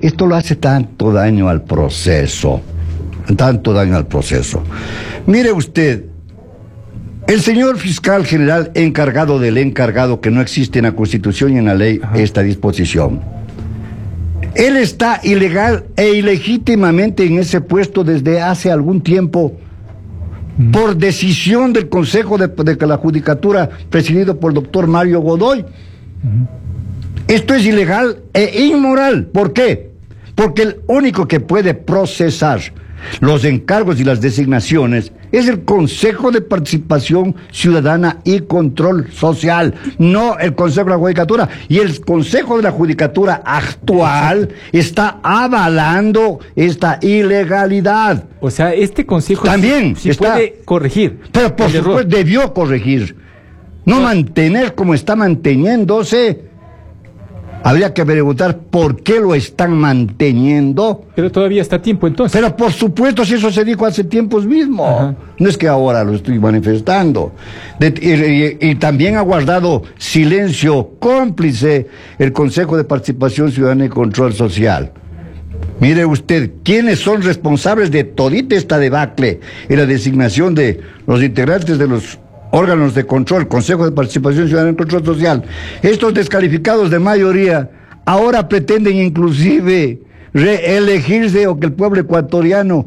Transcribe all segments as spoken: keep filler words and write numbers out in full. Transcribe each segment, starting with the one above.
esto lo hace tanto daño al proceso, tanto daño al proceso. Mire usted, el señor fiscal general encargado del encargado, que no existe en la Constitución y en la ley, ajá, esta disposición. Él está ilegal e ilegítimamente en ese puesto desde hace algún tiempo, mm. por decisión del Consejo de, de la Judicatura presidido por el doctor Mario Godoy. Mm. Esto es ilegal e inmoral. ¿Por qué? Porque el único que puede procesar los encargos y las designaciones es el Consejo de Participación Ciudadana y Control Social, no el Consejo de la Judicatura. Y el Consejo de la Judicatura actual está avalando esta ilegalidad. O sea, este Consejo también sí, sí está, puede corregir. Pero por supuesto debió corregir, no, no mantener como está manteniéndose. Habría que preguntar por qué lo están manteniendo. Pero todavía está a tiempo, entonces. Pero por supuesto, si eso se dijo hace tiempos mismo. Ajá. No es que ahora lo estoy manifestando. De, y, y también ha guardado silencio cómplice el Consejo de Participación Ciudadana y Control Social. Mire usted, ¿quiénes son responsables de todita esta debacle en la designación de los integrantes de los órganos de control, Consejo de Participación Ciudadana y Control Social? Estos descalificados de mayoría ahora pretenden inclusive reelegirse o que el pueblo ecuatoriano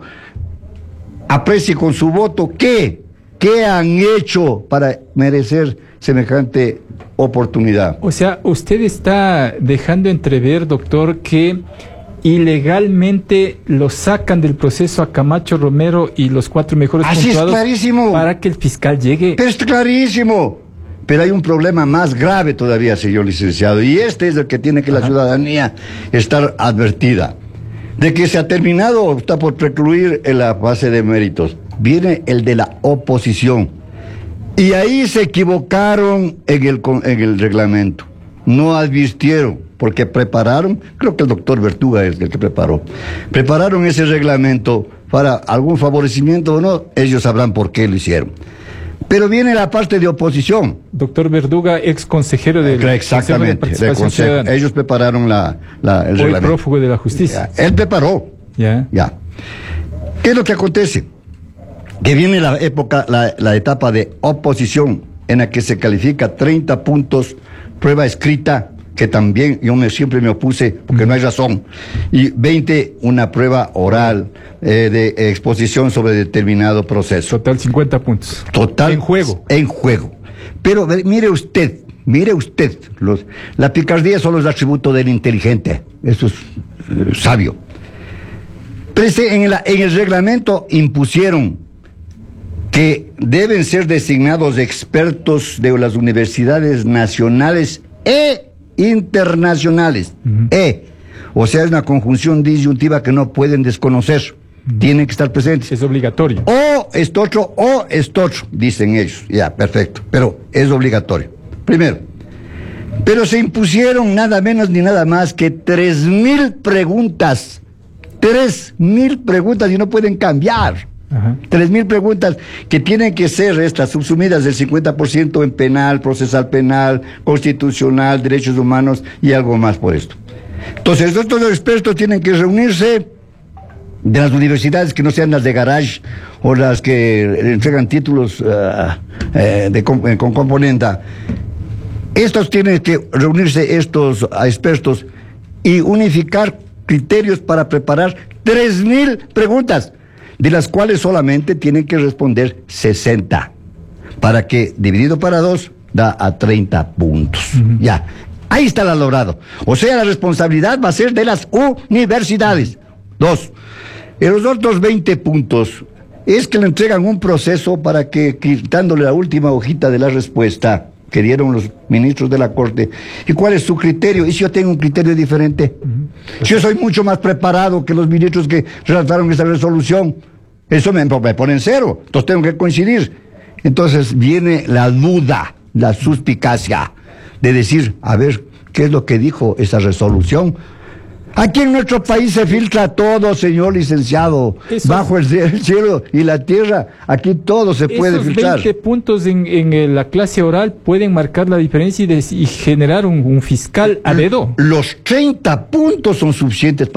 aprecie con su voto. ¿Qué? ¿Qué han hecho para merecer semejante oportunidad? O sea, usted está dejando entrever, doctor, que ilegalmente lo sacan del proceso a Camacho Romero y los cuatro mejores Así puntuados es clarísimo. Para que el fiscal llegue. Pero es clarísimo. Pero hay un problema más grave todavía, señor licenciado, y este es el que tiene que Ajá. la ciudadanía estar advertida. De que se ha terminado, está por precluir en la fase de méritos. Viene el de la oposición. Y ahí se equivocaron en el, en el reglamento. No advirtieron, porque prepararon, creo que el doctor Verduga es el que preparó, prepararon ese reglamento para algún favorecimiento o no, ellos sabrán por qué lo hicieron. Pero viene la parte de oposición. Doctor Verduga, ex consejero del Exactamente, Consejo de Participación Ciudadana. Ellos prepararon la, la, el Hoy reglamento. Prófugo de la Justicia. Ya, él preparó. Ya. Ya. ¿Qué es lo que acontece? Que viene la época, la, la etapa de oposición, en la que se califica treinta puntos, prueba escrita, que también yo me, siempre me opuse, porque no hay razón, y veinte, una prueba oral eh, de exposición sobre determinado proceso. Total cincuenta puntos. Total. En juego. En juego. Pero mire usted, mire usted, los, la picardía solo es atributo del inteligente, eso es eh, sabio. Pero en, la, en el reglamento impusieron que deben ser designados expertos de las universidades nacionales e internacionales. Uh-huh. E, o sea, es una conjunción disyuntiva que no pueden desconocer. Uh-huh. Tienen que estar presentes. Es obligatorio. O esto otro, o esto otro, dicen ellos. Ya, perfecto. Pero es obligatorio. Primero. Pero se impusieron nada menos ni nada más que tres mil preguntas. Tres mil preguntas y no pueden cambiar. Tres mil preguntas que tienen que ser estas subsumidas del cincuenta por ciento en penal, procesal penal, constitucional, derechos humanos y algo más por esto. Entonces, estos expertos tienen que reunirse de las universidades que no sean las de garage o las que entregan títulos uh, eh, de, con, con componenda. Estos tienen que reunirse, estos expertos, y unificar criterios para preparar tres mil preguntas, de las cuales solamente tienen que responder sesenta, para que dividido para dos da a treinta puntos. Uh-huh. Ya, ahí está el logrado. O sea, la responsabilidad va a ser de las universidades. Dos, en los otros veinte puntos es que le entregan un proceso para que, quitándole la última hojita de la respuesta que dieron los ministros de la Corte. ¿Y cuál es su criterio? ¿Y si yo tengo un criterio diferente? Uh-huh. Si yo soy mucho más preparado que los ministros que redactaron esta resolución, eso me, me pone en cero. Entonces tengo que coincidir. Entonces viene la duda, la suspicacia de decir, a ver, ¿qué es lo que dijo esa resolución? Aquí en nuestro país se filtra todo, señor licenciado. Esos, bajo el, el cielo y la tierra, aquí todo se puede filtrar. veinte puntos en, en la clase oral pueden marcar la diferencia y, de, y generar un, un fiscal a dedo. Los treinta puntos son suficientes para